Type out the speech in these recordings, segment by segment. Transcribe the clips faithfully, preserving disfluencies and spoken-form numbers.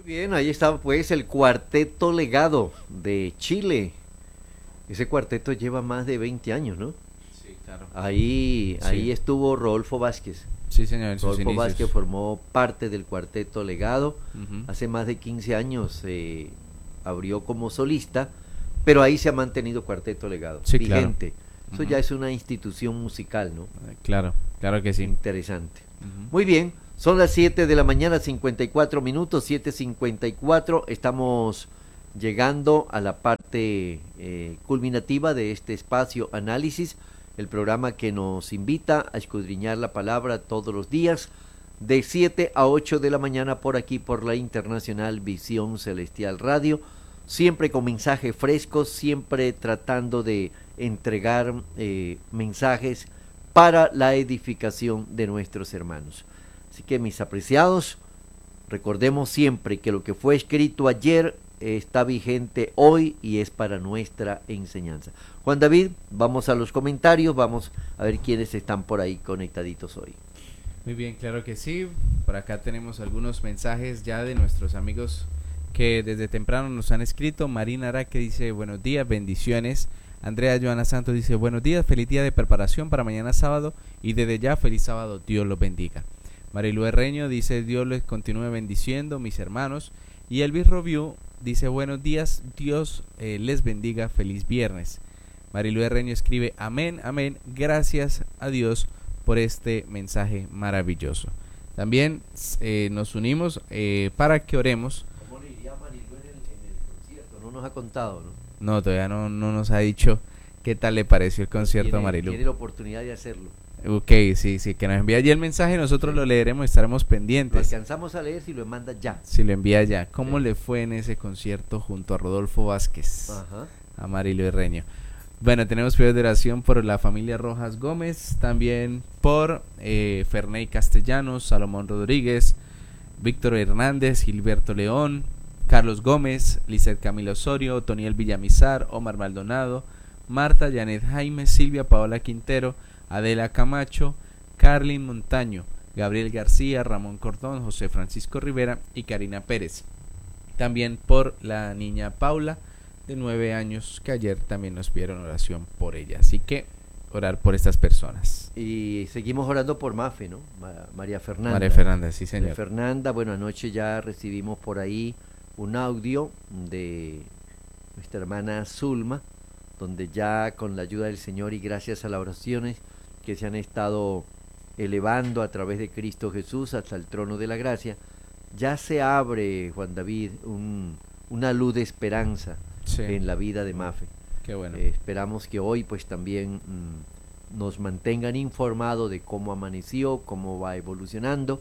Bien, ahí estaba pues el Cuarteto Legado de Chile. Ese cuarteto lleva más de veinte años, ¿no? Sí, claro. Ahí, ahí Sí, estuvo Rodolfo Vázquez. sí, señor, en sus Rodolfo Vázquez inicios. formó parte del Cuarteto Legado. Ujú. Hace más de quince años eh, abrió como solista, pero ahí se ha mantenido Cuarteto Legado, Sí, claro. vigente. Eso Ujú. ya es una institución musical, ¿no? Eh, Claro, claro que sí. Interesante. Ujú. Muy bien, son las siete de la mañana, cincuenta y cuatro minutos, siete cincuenta y cuatro. Estamos llegando a la parte eh, culminativa de este espacio análisis, el programa que nos invita a escudriñar la palabra todos los días, de siete a ocho de la mañana por aquí, por la Internacional Visión Celestial Radio, siempre con mensajes frescos, siempre tratando de entregar eh, mensajes para la edificación de nuestros hermanos. Así que mis apreciados, recordemos siempre que lo que fue escrito ayer está vigente hoy y es para nuestra enseñanza. Juan David, vamos a los comentarios, vamos a ver quiénes están por ahí conectaditos hoy. Muy bien, claro que sí. Por acá tenemos algunos mensajes ya de nuestros amigos que desde temprano nos han escrito. Marina Araque dice buenos días, bendiciones. Andrea Joana Santos dice buenos días, feliz día de preparación para mañana sábado y desde ya feliz sábado, Dios los bendiga. Marilu Herreño dice Dios les continúe bendiciendo, mis hermanos. Y Elvis Robiu dice buenos días, Dios eh, les bendiga, feliz viernes. Marilu Herreño escribe amén, amén, gracias a Dios por este mensaje maravilloso. También eh, nos unimos eh, para que oremos. ¿Cómo le iría a Marilu en el, en el concierto? No nos ha contado, ¿no? No, todavía no, no nos ha dicho qué tal le pareció el concierto tiene, a Marilu. Tiene la oportunidad de hacerlo. Ok, sí, sí, que nos envíe allí el mensaje, nosotros Sí. lo leeremos, estaremos Lo pendientes. alcanzamos a leer si lo manda ya. Si lo envía ya. ¿Cómo Sí. le fue en ese concierto junto a Rodolfo Vázquez? Ajá. A Marilu Herreño. Bueno, tenemos pedidos de oración por la familia Rojas Gómez, también por eh, Ferney Castellanos, Salomón Rodríguez, Víctor Hernández, Gilberto León, Carlos Gómez, Lizeth Camila Osorio, Toniel Villamizar, Omar Maldonado, Marta, Janet Jaime, Silvia Paola Quintero, Adela Camacho, Carlin Montaño, Gabriel García, Ramón Cordón, José Francisco Rivera y Karina Pérez. También por la niña Paula, de nueve años, que ayer también nos pidieron oración por ella. Así que orar por estas personas. Y seguimos orando por Mafe, ¿no? Ma- María Fernanda. María Fernanda, sí María señor. Fernanda, bueno, anoche ya recibimos por ahí un audio de nuestra hermana Zulma, donde ya con la ayuda del Señor y gracias a las oraciones que se han estado elevando a través de Cristo Jesús hasta el trono de la gracia, ya se abre, Juan David, un, una luz de esperanza Sí, en la vida de Mafe. qué bueno. Eh, esperamos que hoy pues también mm, nos mantengan informados de cómo amaneció, cómo va evolucionando.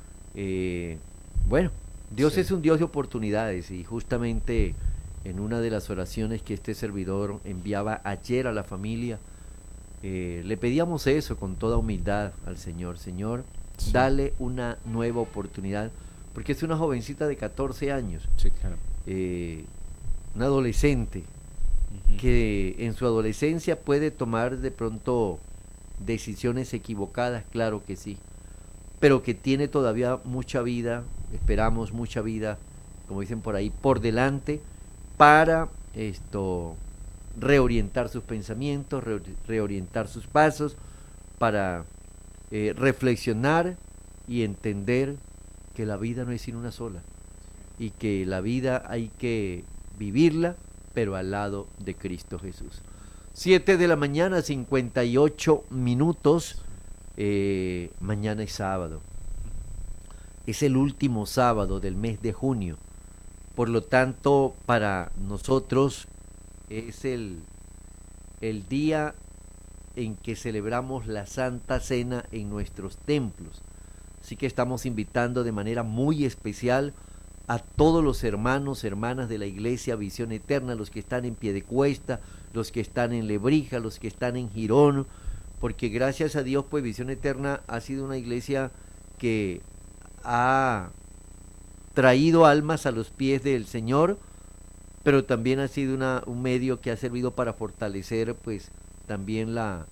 Eh, bueno, Dios Sí. es un Dios de oportunidades y justamente en una de las oraciones que este servidor enviaba ayer a la familia, eh, le pedíamos eso con toda humildad al Señor. Señor, Sí. dale una nueva oportunidad, porque es una jovencita de catorce años, Sí, claro. eh, una adolescente, Ujú. que en su adolescencia puede tomar de pronto decisiones equivocadas, claro que sí, pero que tiene todavía mucha vida, esperamos mucha vida, como dicen por ahí, por delante, para esto reorientar sus pensamientos, re- reorientar sus pasos, para eh, reflexionar y entender que la vida no es sino una sola, y que la vida hay que vivirla, pero al lado de Cristo Jesús. Siete de la mañana, cincuenta y ocho minutos. Eh, mañana es sábado. Es el último sábado del mes de junio. Por lo tanto, para nosotros es el, el día en que celebramos la Santa Cena en nuestros templos. Así que estamos invitando de manera muy especial a todos los hermanos, hermanas de la Iglesia Visión Eterna, los que están en Piedecuesta, los que están en Lebrija, los que están en Girón, porque gracias a Dios, pues Visión Eterna ha sido una iglesia que ha traído almas a los pies del Señor, pero también ha sido una, un medio que ha servido para fortalecer, pues, también la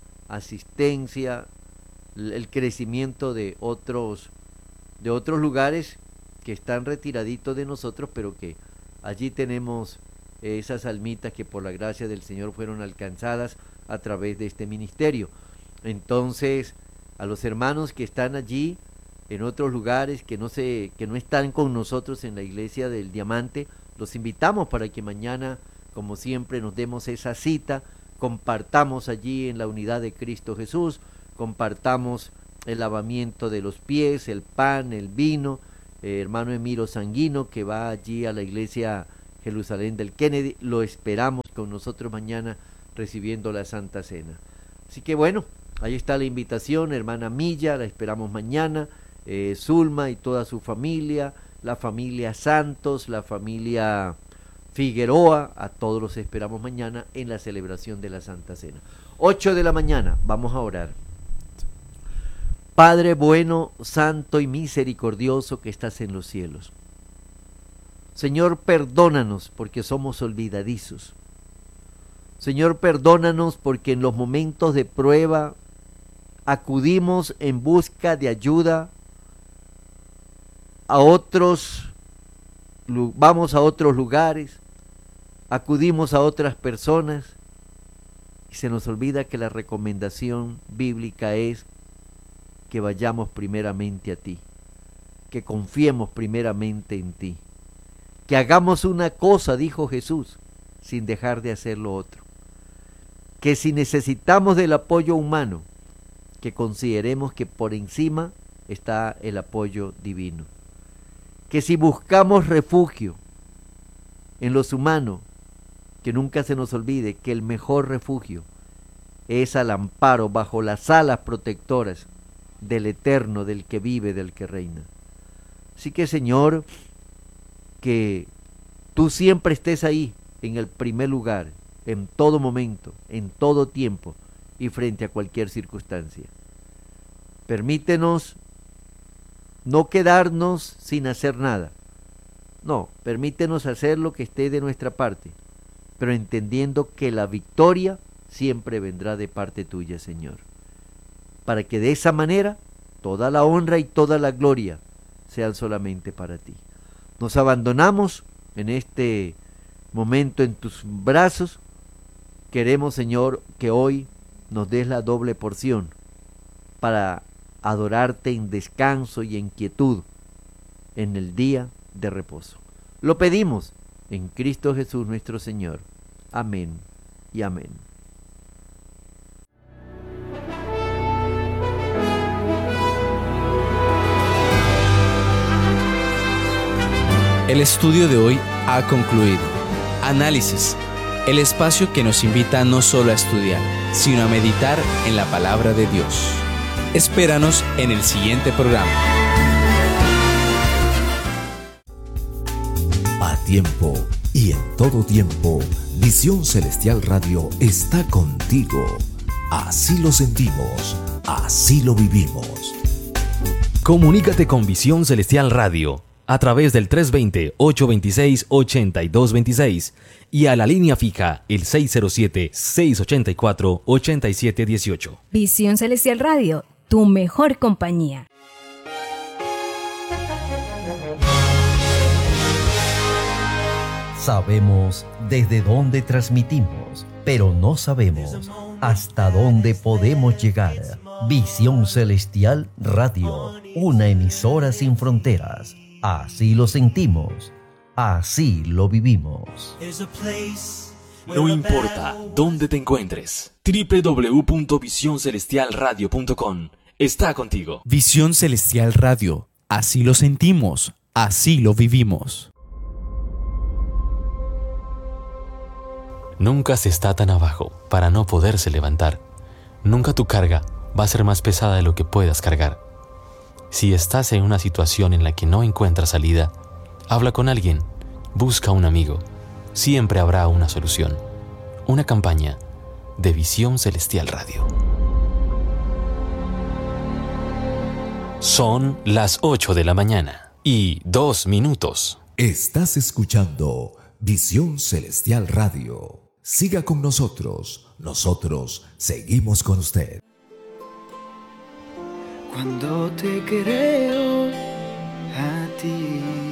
asistencia, el crecimiento de otros, de otros lugares que están retiraditos de nosotros, pero que allí tenemos esas almitas que por la gracia del Señor fueron alcanzadas a través de este ministerio. Entonces, a los hermanos que están allí en otros lugares, que no se, que no están con nosotros en la iglesia del Diamante, los invitamos para que mañana, como siempre, nos demos esa cita, compartamos allí en la unidad de Cristo Jesús, compartamos el lavamiento de los pies, el pan, el vino. Eh, hermano Emiro Sanguino, que va allí a la iglesia Jerusalén del Kennedy, lo esperamos con nosotros mañana recibiendo la Santa Cena. Así que bueno, ahí está la invitación, hermana Milla, la esperamos mañana, eh, Zulma y toda su familia, la familia Santos, la familia Figueroa, a todos los esperamos mañana en la celebración de la Santa Cena. ocho de la mañana, vamos a orar. Padre bueno, santo y misericordioso que estás en los cielos. Señor, perdónanos porque somos olvidadizos. Señor, perdónanos porque en los momentos de prueba acudimos en busca de ayuda a otros, vamos a otros lugares, acudimos a otras personas y se nos olvida que la recomendación bíblica es que vayamos primeramente a ti, que confiemos primeramente en ti, que hagamos una cosa, dijo Jesús, sin dejar de hacer lo otro, que si necesitamos del apoyo humano, que consideremos que por encima está el apoyo divino, que si buscamos refugio en los humanos, que nunca se nos olvide que el mejor refugio es al amparo bajo las alas protectoras del eterno, del que vive, del que reina. Así que, Señor, que tú siempre estés ahí en el primer lugar, en todo momento, en todo tiempo y frente a cualquier circunstancia. Permítenos no quedarnos sin hacer nada. No, permítenos hacer lo que esté de nuestra parte, pero entendiendo que la victoria siempre vendrá de parte tuya, Señor, para que de esa manera toda la honra y toda la gloria sean solamente para ti. Nos abandonamos en este momento en tus brazos. Queremos, Señor, que hoy nos des la doble porción para adorarte en descanso y en quietud en el día de reposo. Lo pedimos en Cristo Jesús nuestro Señor. Amén y amén. El estudio de hoy ha concluido. Análisis, el espacio que nos invita no solo a estudiar, sino a meditar en la palabra de Dios. Espéranos en el siguiente programa. A tiempo y en todo tiempo, Visión Celestial Radio está contigo. Así lo sentimos, así lo vivimos. Comunícate con Visión Celestial Radio a través del tres dos cero, ocho dos seis, ocho dos dos seis y a la línea fija el seis cero siete, seis ocho cuatro, ocho siete uno ocho. Visión Celestial Radio, tu mejor compañía. Sabemos desde dónde transmitimos, pero no sabemos hasta dónde podemos llegar. Visión Celestial Radio, una emisora sin fronteras. Así lo sentimos, así lo vivimos. No importa dónde te encuentres, doble u doble u doble u punto visión celestial radio punto com está contigo. Visión Celestial Radio, así lo sentimos, así lo vivimos. Nunca se está tan abajo para no poderse levantar. Nunca tu carga va a ser más pesada de lo que puedas cargar. Si estás en una situación en la que no encuentras salida, habla con alguien, busca un amigo. Siempre habrá una solución. Una campaña de Visión Celestial Radio. Son las ocho de la mañana y dos minutos. Estás escuchando Visión Celestial Radio. Siga con nosotros, nosotros seguimos con usted. Cuando te creo a ti.